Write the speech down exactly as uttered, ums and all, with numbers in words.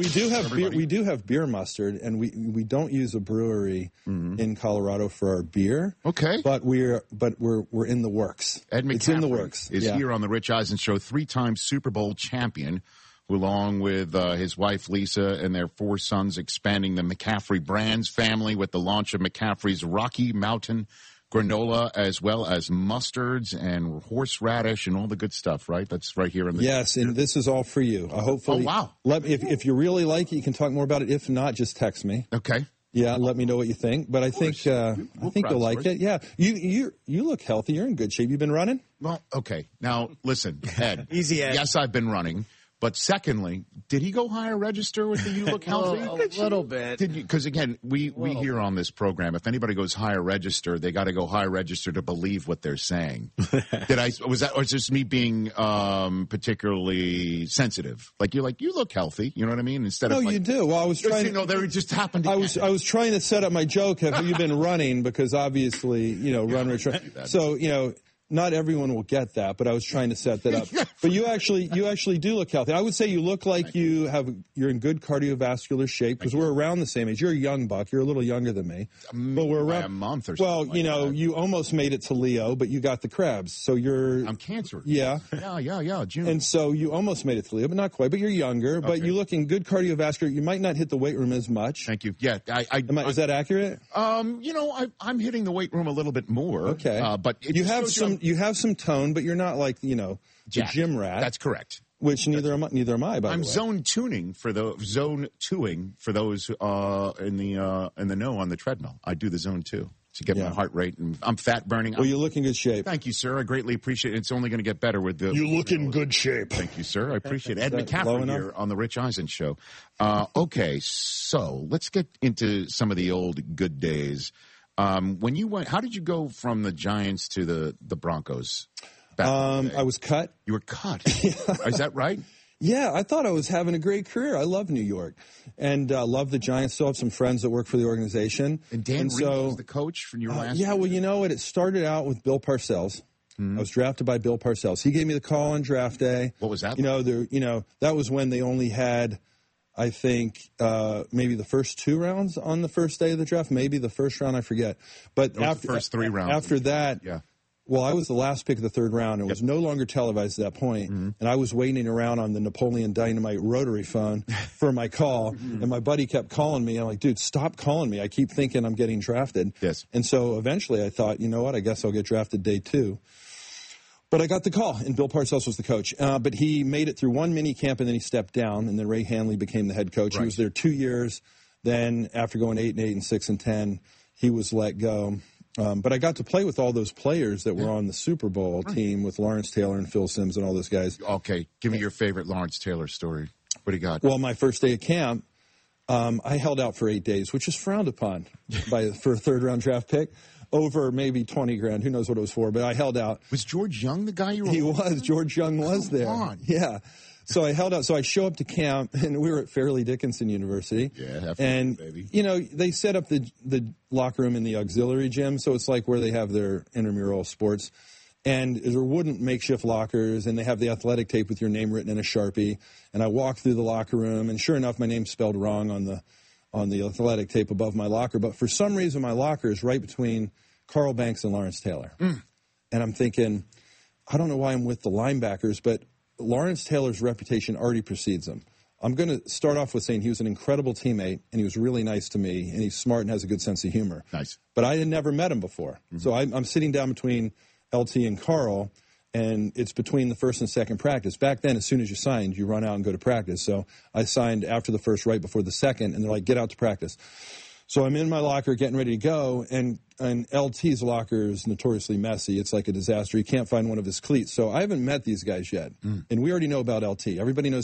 we do have beer, we do have beer mustard, and we we don't use a brewery mm-hmm. in Colorado for our beer. Okay, but we're but we're we're in the works. Ed McCaffrey it's in the works. Is yeah. here on the Rich Eisen Show, three-time Super Bowl champion, who, along with uh, his wife Lisa and their four sons, expanding the McCaffrey Brands family with the launch of McCaffrey's Rocky Mountain granola, as well as mustards and horseradish and all the good stuff, right? That's right here in the... Yes, and this is all for you. Uh, hopefully, oh, wow. Let, if, if you really like it, you can talk more about it. If not, just text me. Okay. Yeah, let me know what you think. But I think uh, we'll I think you'll like it. Yeah, you you you look healthy. You're in good shape. You've been running? Well, okay. Now, listen, Ed. Easy, Ed. Yes, I've been running. But secondly, did he go higher register with the You Look Healthy? a little bit. Because, again, we, we hear on this program, if anybody goes higher register, they got to go higher register to believe what they're saying. Did I, was that, or is this me being um, particularly sensitive? Like, you're like, you look healthy, you know what I mean? Instead no, of like, you do. Well, I was trying you know, they just happened to I was, I was trying to set up my joke. Have you been running? Because obviously, you know, run, return. So, you know, not everyone will get that, but I was trying to set that up. But you actually, you actually do look healthy. I would say you look like you have, you're in good cardiovascular shape because we're around the same age. You're a young buck. You're a little younger than me, but we're around a month or well, something. Well, you know, like you almost made it to Leo, but you got the crabs. So you're, I'm cancer. Yeah, yeah, yeah, yeah. June. And so you almost made it to Leo, but not quite. But you're younger. But okay. you look in good cardiovascular. You might not hit the weight room as much. Thank you. Yeah, I. I, Am I, is that accurate? Um, you know, I, I'm hitting the weight room a little bit more. Okay, uh, but it you have some. You, you have some tone, but you're not like, you know, the gym rat. That's correct. Which neither That's am I, neither am I, by I'm the way. zone tuning for the zone twoing for those uh, in the uh, in the know on the treadmill. I do the zone two to get yeah. my heart rate, and I'm fat burning. Well, I'm, you look in good shape. Thank you, sir. I greatly appreciate it. It's only going to get better with the. You look in good shape. Thank you, sir. I appreciate it. Ed McCaffrey here on the Rich Eisen Show. Uh, okay, so let's get into some of the old good days. Um, when you went, how did you go from the Giants to the the Broncos? Um, I was cut. You were cut. Is that right? Yeah, I thought I was having a great career. I love New York and uh, love the Giants. Still have some friends that work for the organization. And Dan and Reed so, was the coach from your uh, last Yeah, year? well, you know what? It started out with Bill Parcells. Mm-hmm. I was drafted by Bill Parcells. He gave me the call on draft day. What was that? You know, there, you know, that was when they only had, I think, uh, maybe the first two rounds on the first day of the draft. Maybe the first round, I forget. But after the first three rounds. After that, yeah. Well, I was the last pick of the third round. It was yep. no longer televised at that point, mm-hmm. and I was waiting around on the Napoleon Dynamite rotary phone for my call, mm-hmm. and my buddy kept calling me. I'm like, dude, stop calling me. I keep thinking I'm getting drafted. Yes. And so eventually I thought, you know what, I guess I'll get drafted day two. But I got the call, and Bill Parcells was the coach. Uh, but he made it through one mini camp, and then he stepped down, and then Ray Hanley became the head coach. Right. He was there two years. Then after going eight and eight and six and ten, he was let go. Um, but I got to play with all those players that were on the Super Bowl team with Lawrence Taylor and Phil Simms and all those guys. Okay, give me your favorite Lawrence Taylor story. What do you got? Well, my first day of camp, um, I held out for eight days, which is frowned upon by for a third-round draft pick, over maybe twenty grand. Who knows what it was for, but I held out. Was George Young the guy you were He with? was. George Young was Come there. on. Yeah. So I held out. So I show up to camp, and we were at Fairleigh Dickinson University. Yeah, and baby. You know, they set up the the locker room in the auxiliary gym, so it's like where they have their intramural sports. And there are wooden makeshift lockers, and they have the athletic tape with your name written in a Sharpie. And I walk through the locker room, and sure enough, my name's spelled wrong on the on the athletic tape above my locker. But for some reason, my locker is right between Carl Banks and Lawrence Taylor. Mm. And I'm thinking, I don't know why I'm with the linebackers, but Lawrence Taylor's reputation already precedes him. I'm going to start off with saying he was an incredible teammate, and he was really nice to me, and he's smart and has a good sense of humor. Nice. But I had never met him before. Mm-hmm. So I'm, I'm sitting down between L T and Carl, and it's between the first and second practice. Back then, as soon as you signed, you run out and go to practice. So I signed after the first, right before the second, and they're like, get out to practice. So I'm in my locker getting ready to go, and, and L T's locker is notoriously messy. It's like a disaster. He can't find one of his cleats. So I haven't met these guys yet. Mm. And we already know about L T. Everybody knows